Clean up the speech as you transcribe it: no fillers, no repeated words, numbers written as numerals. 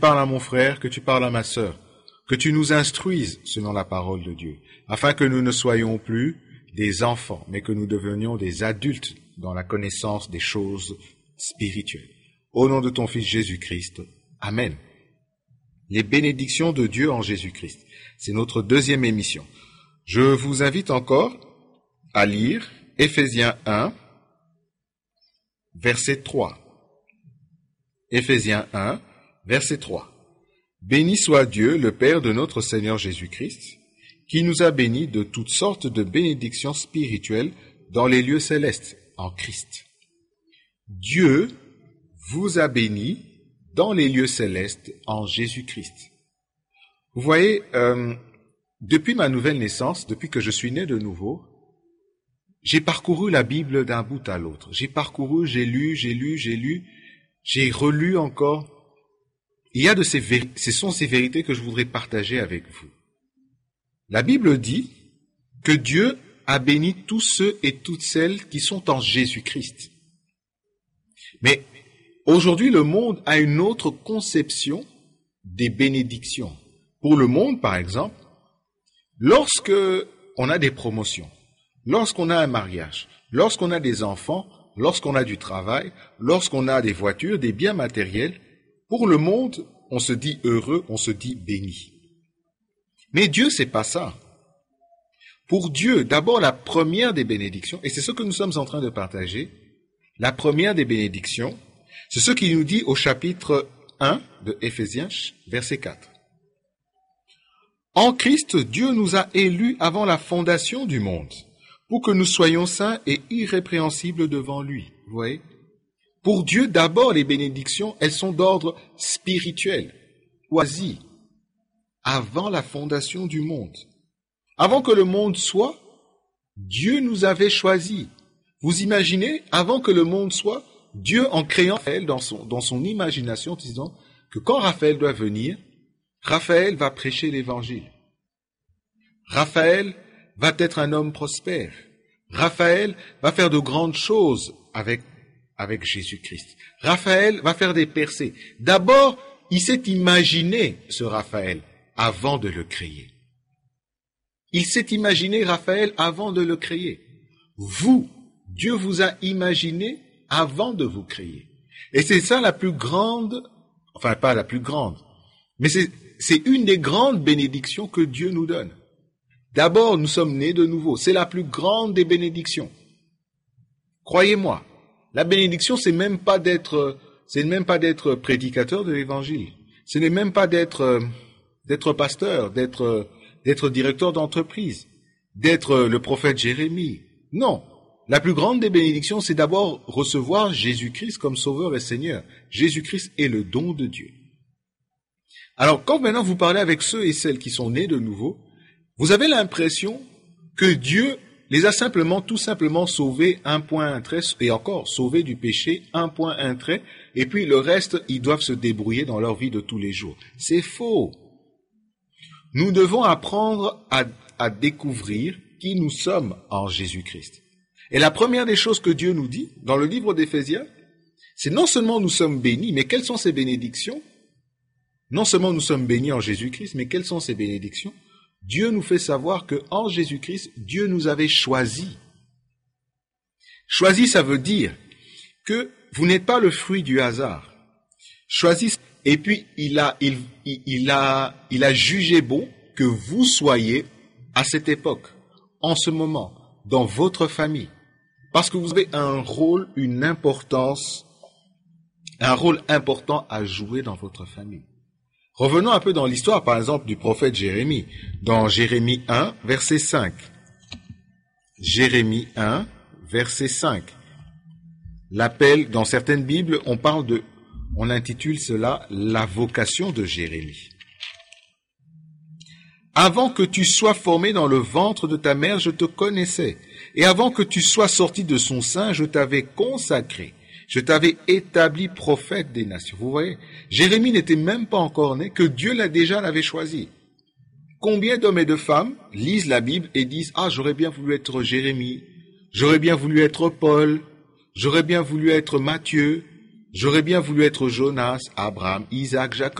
parles à mon frère, que tu parles à ma sœur, que tu nous instruises selon la parole de Dieu, afin que nous ne soyons plus des enfants, mais que nous devenions des adultes dans la connaissance des choses spirituelles. Au nom de ton Fils Jésus-Christ, Amen. Les bénédictions de Dieu en Jésus-Christ. C'est notre deuxième émission. Je vous invite encore à lire Éphésiens 1, verset 3. Éphésiens 1, verset 3. Béni soit Dieu, le Père de notre Seigneur Jésus-Christ, qui nous a bénis de toutes sortes de bénédictions spirituelles dans les lieux célestes en Christ. Dieu vous a bénis dans les lieux célestes en Jésus-Christ. Vous voyez, depuis ma nouvelle naissance, depuis que je suis né de nouveau, j'ai parcouru la Bible d'un bout à l'autre. J'ai parcouru, j'ai lu, j'ai relu encore. Il y a ce sont ces vérités que je voudrais partager avec vous. La Bible dit que Dieu a béni tous ceux et toutes celles qui sont en Jésus-Christ. Mais aujourd'hui, le monde a une autre conception des bénédictions. Pour le monde, par exemple, lorsque on a des promotions, lorsqu'on a un mariage, lorsqu'on a des enfants, lorsqu'on a du travail, lorsqu'on a des voitures, des biens matériels, pour le monde, on se dit heureux, on se dit béni. Mais Dieu, c'est pas ça. Pour Dieu, d'abord, la première des bénédictions, et c'est ce que nous sommes en train de partager, la première des bénédictions, c'est ce qu'il nous dit au chapitre 1 de Éphésiens, verset 4. En Christ, Dieu nous a élus avant la fondation du monde, pour que nous soyons saints et irrépréhensibles devant lui. Vous voyez ? Pour Dieu, d'abord, les bénédictions, elles sont d'ordre spirituel, choisies, avant la fondation du monde. Avant que le monde soit, Dieu nous avait choisis. Vous imaginez, avant que le monde soit, Dieu en créant Raphaël dans son imagination, disant que quand Raphaël doit venir, Raphaël va prêcher l'évangile. Raphaël va être un homme prospère. Raphaël va faire de grandes choses avec Jésus-Christ. Raphaël va faire des percées. D'abord, il s'est imaginé ce Raphaël avant de le créer. Il s'est imaginé Raphaël avant de le créer. Vous, Dieu vous a imaginé avant de vous créer. Et c'est ça la plus grande, enfin pas la plus grande, mais c'est une des grandes bénédictions que Dieu nous donne. D'abord, nous sommes nés de nouveau. C'est la plus grande des bénédictions. Croyez-moi, la bénédiction, c'est même pas d'être prédicateur de l'évangile. Ce n'est même pas d'être pasteur, d'être directeur d'entreprise, d'être le prophète Jérémie. Non. La plus grande des bénédictions, c'est d'abord recevoir Jésus-Christ comme Sauveur et Seigneur. Jésus-Christ est le don de Dieu. Alors, quand maintenant vous parlez avec ceux et celles qui sont nés de nouveau, vous avez l'impression que Dieu les a tout simplement sauvés, un point, un trait, et encore sauvés du péché, un point, un trait, et puis le reste, ils doivent se débrouiller dans leur vie de tous les jours. C'est faux. Nous devons apprendre à découvrir qui nous sommes en Jésus-Christ. Et la première des choses que Dieu nous dit dans le livre d'Éphésiens, c'est non seulement nous sommes bénis, mais quelles sont ces bénédictions? Non seulement nous sommes bénis en Jésus-Christ, mais quelles sont ces bénédictions? Dieu nous fait savoir que en Jésus-Christ, Dieu nous avait choisis. Choisis, ça veut dire que vous n'êtes pas le fruit du hasard. Choisis, et puis il a jugé bon que vous soyez à cette époque, en ce moment, dans votre famille, parce que vous avez un rôle important à jouer dans votre famille. Revenons un peu dans l'histoire, par exemple, du prophète Jérémie, dans Jérémie 1, verset 5. Jérémie 1, verset 5. L'appel, dans certaines Bibles, on intitule cela « La vocation de Jérémie ». Avant que tu sois formé dans le ventre de ta mère, je te connaissais. Et avant que tu sois sorti de son sein, je t'avais consacré. Je t'avais établi prophète des nations. Vous voyez, Jérémie n'était même pas encore né, que Dieu l'avait choisi. Combien d'hommes et de femmes lisent la Bible et disent « Ah, j'aurais bien voulu être Jérémie, j'aurais bien voulu être Paul, j'aurais bien voulu être Matthieu, j'aurais bien voulu être Jonas, Abraham, Isaac, Jacob. »